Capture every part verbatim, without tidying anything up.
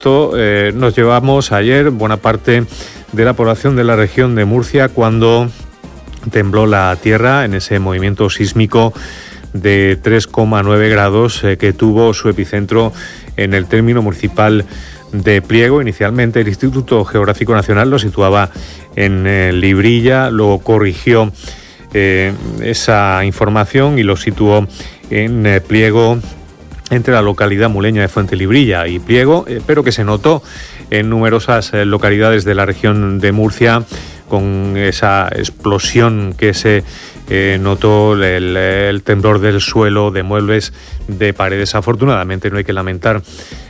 Esto eh, nos llevamos ayer buena parte de la población de la región de Murcia cuando tembló la tierra en ese movimiento sísmico de tres coma nueve grados eh, que tuvo su epicentro en el término municipal de Pliego. Inicialmente el Instituto Geográfico Nacional lo situaba en eh, Librilla, luego corrigió eh, esa información y lo situó en eh, Pliego, entre la localidad muleña de Fuentelibrilla y Pliego, eh, pero que se notó en numerosas eh, localidades de la región de Murcia, con esa explosión que se eh, notó, el, el temblor del suelo, de muebles, de paredes. Afortunadamente no hay que lamentar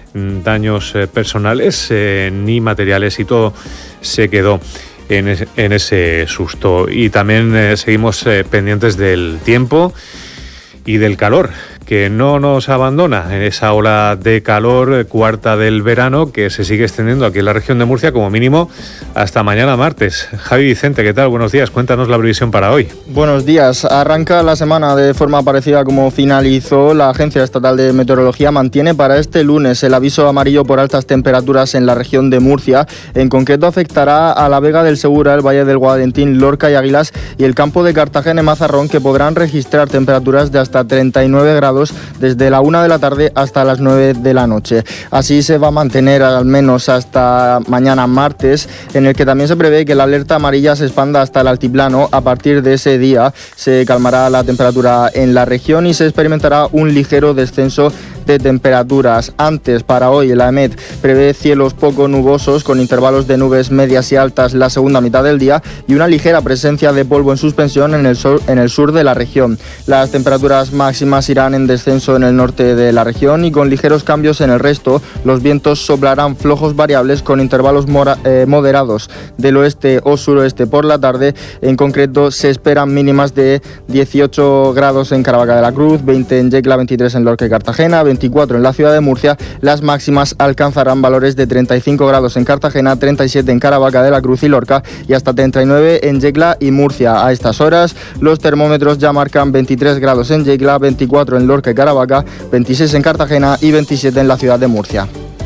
daños eh, personales eh, ni materiales, y todo se quedó en, es, en ese susto. Y también eh, seguimos eh, pendientes del tiempo y del calor, que no nos abandona en esa ola de calor, cuarta del verano, que se sigue extendiendo aquí en la región de Murcia, como mínimo hasta mañana martes. Javi Vicente, ¿qué tal? Buenos días, cuéntanos la previsión para hoy. Buenos días. Arranca la semana de forma parecida como finalizó. La Agencia Estatal de Meteorología mantiene para este lunes el aviso amarillo por altas temperaturas en la región de Murcia. En concreto afectará a la Vega del Segura, el Valle del Guadalentín, Lorca y Águilas y el campo de Cartagena y Mazarrón, que podrán registrar temperaturas de hasta treinta y nueve grados desde la una de la tarde hasta las nueve de la noche. Así se va a mantener al menos hasta mañana martes, en el que también se prevé que la alerta amarilla se expanda hasta el altiplano. A partir de ese día se calmará la temperatura en la región y se experimentará un ligero descenso de temperaturas. Antes, para hoy, la EMET prevé cielos poco nubosos con intervalos de nubes medias y altas la segunda mitad del día y una ligera presencia de polvo en suspensión en el sur, en el sur de la región. Las temperaturas máximas irán en descenso en el norte de la región y con ligeros cambios en el resto. Los vientos soplarán flojos variables con intervalos mora, eh, moderados del oeste o suroeste por la tarde. En concreto, se esperan mínimas de dieciocho grados en Caravaca de la Cruz, veinte en Yecla, veintitrés en Lorca y Cartagena, veinticuatro en la ciudad de Murcia. Las máximas alcanzarán valores de treinta y cinco grados en Cartagena, treinta y siete en Caravaca de la Cruz y Lorca y hasta treinta y nueve en Yecla y Murcia. A estas horas los termómetros ya marcan veintitrés grados en Yecla, veinticuatro en Lorca y Caravaca, veintiséis en Cartagena y veintisiete en la ciudad de Murcia.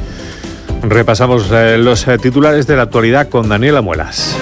Repasamos eh, los eh, titulares de la actualidad con Daniela Muelas.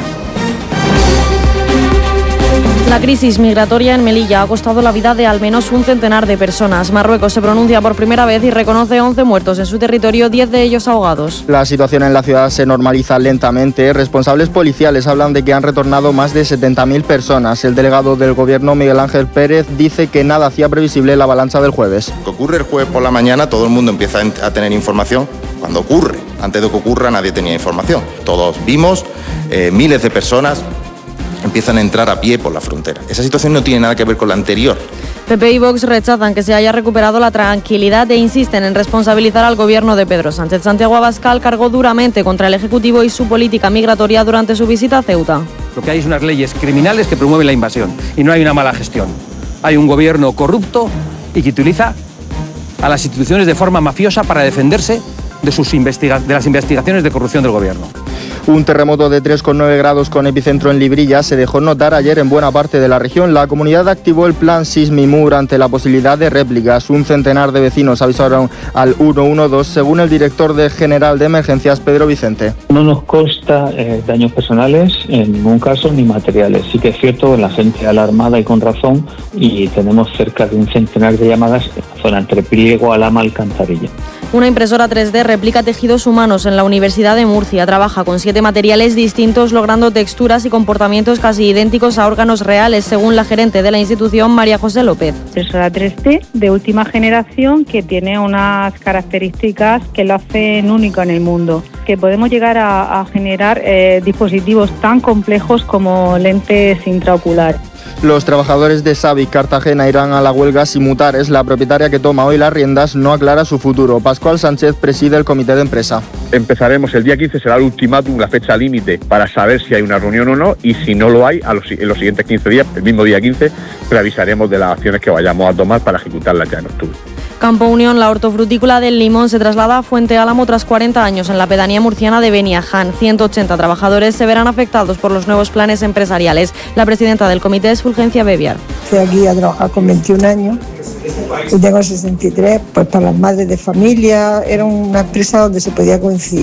La crisis migratoria en Melilla ha costado la vida de al menos un centenar de personas. Marruecos se pronuncia por primera vez y reconoce once muertos en su territorio, diez de ellos ahogados. La situación en la ciudad se normaliza lentamente. Responsables policiales hablan de que han retornado más de setenta mil personas. El delegado del gobierno, Miguel Ángel Pérez, dice que nada hacía previsible la avalancha del jueves. Lo que ocurre el jueves por la mañana, todo el mundo empieza a tener información cuando ocurre. Antes de que ocurra nadie tenía información. Todos vimos eh, miles de personas empiezan a entrar a pie por la frontera. Esa situación no tiene nada que ver con la anterior. P P y Vox rechazan que se haya recuperado la tranquilidad e insisten en responsabilizar al gobierno de Pedro Sánchez. Santiago Abascal cargó duramente contra el Ejecutivo y su política migratoria durante su visita a Ceuta. Lo que hay es unas leyes criminales que promueven la invasión y no hay una mala gestión. Hay un gobierno corrupto y que utiliza a las instituciones de forma mafiosa para defenderse de, sus investiga- de las investigaciones de corrupción del gobierno. Un terremoto de tres coma nueve grados con epicentro en Librilla se dejó notar ayer en buena parte de la región. La comunidad activó el plan Sismimur ante la posibilidad de réplicas. Un centenar de vecinos avisaron al ciento doce, según el director de general de emergencias, Pedro Vicente. No nos consta eh, daños personales en ningún caso ni materiales. Sí que es cierto, la gente alarmada y con razón, y tenemos cerca de un centenar de llamadas en la zona entre Pliego, Alhama, Alcantarilla. Una impresora tres D replica tejidos humanos en la Universidad de Murcia. Trabaja con siete materiales distintos, logrando texturas y comportamientos casi idénticos a órganos reales, según la gerente de la institución, María José López. Impresora tres D de última generación que tiene unas características que lo hacen único en el mundo, que podemos llegar a, a generar eh, dispositivos tan complejos como lentes intraoculares. Los trabajadores de Savic Cartagena irán a la huelga sin mutares. La propietaria, que toma hoy las riendas, no aclara su futuro. Pascual Sánchez preside el comité de empresa. Empezaremos el día quince, será el ultimátum, la fecha límite para saber si hay una reunión o no, y si no lo hay, a los, en los siguientes quince días, el mismo día quince, preavisaremos de las acciones que vayamos a tomar para ejecutarlas ya en octubre. Campo Unión, la hortofrutícola del Limón, se traslada a Fuente Álamo tras cuarenta años en la pedanía murciana de Beniaján. ciento ochenta trabajadores se verán afectados por los nuevos planes empresariales. La presidenta del comité es Fulgencia Bebiar. Estoy aquí a trabajar con veintiún años y tengo sesenta y tres, pues para las madres de familia era una empresa donde se podía